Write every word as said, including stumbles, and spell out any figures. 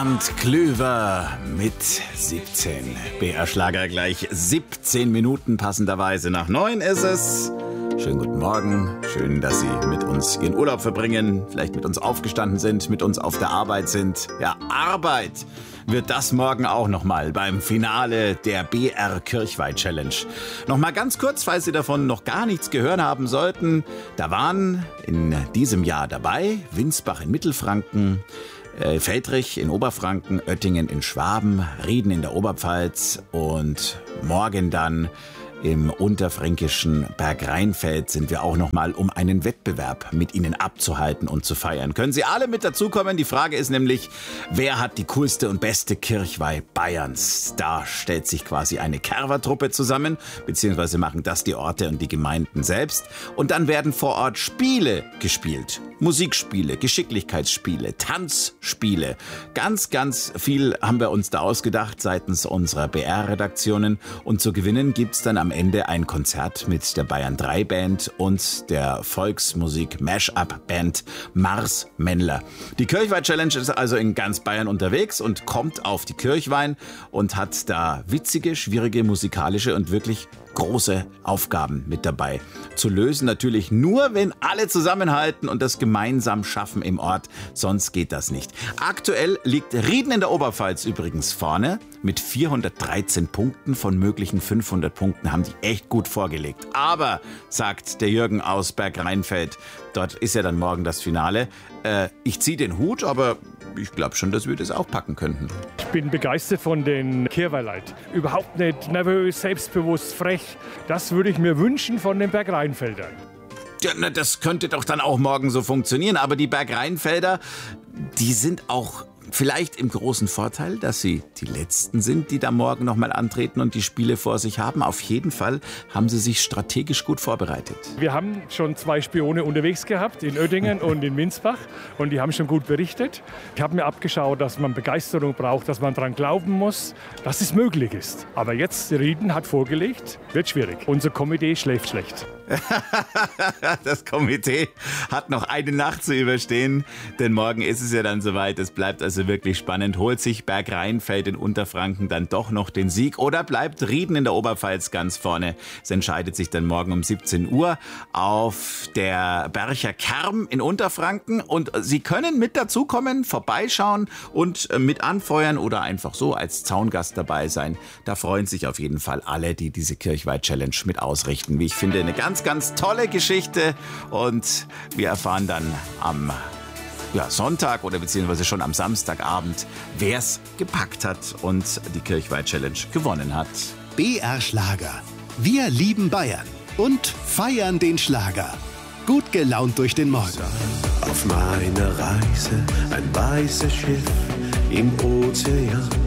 Bernd Klüver mit siebzehn. B R-Schlager gleich siebzehn Minuten, passenderweise nach neun ist es. Schönen guten Morgen, schön, dass Sie mit uns Ihren Urlaub verbringen, vielleicht mit uns aufgestanden sind, mit uns auf der Arbeit sind. Ja, Arbeit wird das morgen auch nochmal beim Finale der B R Kirchweih Challenge. Nochmal ganz kurz, falls Sie davon noch gar nichts gehört haben sollten. Da waren in diesem Jahr dabei Winsbach in Mittelfranken, äh, Feldrich in Oberfranken, Oettingen in Schwaben, Rieden in der Oberpfalz und morgen dann im unterfränkischen Bergrheinfeld sind wir auch nochmal, um einen Wettbewerb mit Ihnen abzuhalten und zu feiern. Können Sie alle mit dazukommen? Die Frage ist nämlich, wer hat die coolste und beste Kirchweih Bayerns? Da stellt sich quasi eine Kerwa-Truppe zusammen, beziehungsweise machen das die Orte und die Gemeinden selbst. Und dann werden vor Ort Spiele gespielt. Musikspiele, Geschicklichkeitsspiele, Tanzspiele. Ganz, ganz viel haben wir uns da ausgedacht seitens unserer B R-Redaktionen. Und zu gewinnen gibt's dann am Ende ein Konzert mit der Bayern drei Band und der Volksmusik-Mash-Up-Band Mars Männler. Die Kirchweih Challenge ist also in ganz Bayern unterwegs und kommt auf die Kirchweih und hat da witzige, schwierige, musikalische und wirklich große Aufgaben mit dabei. Zu lösen natürlich nur, wenn alle zusammenhalten und das gemeinsam schaffen im Ort. Sonst geht das nicht. Aktuell liegt Rieden in der Oberpfalz übrigens vorne. Mit vierhundertdreizehn Punkten von möglichen fünfhundert Punkten haben die echt gut vorgelegt. Aber, sagt der Jürgen aus Bergrheinfeld, dort ist ja dann morgen das Finale. Äh, ich ziehe den Hut, aber ich glaube schon, dass wir das auch packen könnten. Ich bin begeistert von den Kirchweih-Leuten. Überhaupt nicht nervös, selbstbewusst, frech. Das würde ich mir wünschen von den Bergrheinfeldern. Ja, na, das könnte doch dann auch morgen so funktionieren. Aber die Bergrheinfelder, die sind auch vielleicht im großen Vorteil, dass sie die Letzten sind, die da morgen nochmal antreten und die Spiele vor sich haben. Auf jeden Fall haben sie sich strategisch gut vorbereitet. Wir haben schon zwei Spione unterwegs gehabt, in Oettingen und in Winsbach. Und die haben schon gut berichtet. Ich habe mir abgeschaut, dass man Begeisterung braucht, dass man dran glauben muss, dass es möglich ist. Aber jetzt, Rieden hat vorgelegt, wird schwierig. Unser Komitee schläft schlecht. Das Komitee hat noch eine Nacht zu überstehen, denn morgen ist es ja dann soweit. Es bleibt also wirklich spannend. Holt sich Bergrheinfeld in Unterfranken dann doch noch den Sieg oder bleibt Rieden in der Oberpfalz ganz vorne? Es entscheidet sich dann morgen um siebzehn Uhr auf der Bercher Kerm in Unterfranken und Sie können mit dazukommen, vorbeischauen und mit anfeuern oder einfach so als Zaungast dabei sein. Da freuen sich auf jeden Fall alle, die diese Kirchweih Challenge mit ausrichten. Wie ich finde, eine ganz, ganz tolle Geschichte und wir erfahren dann am ja, Sonntag oder beziehungsweise schon am Samstagabend, wer es gepackt hat und die Kirchweih Challenge gewonnen hat. B R Schlager. Wir lieben Bayern und feiern den Schlager. Gut gelaunt durch den Morgen. Auf meiner Reise ein weißes Schiff im Ozean.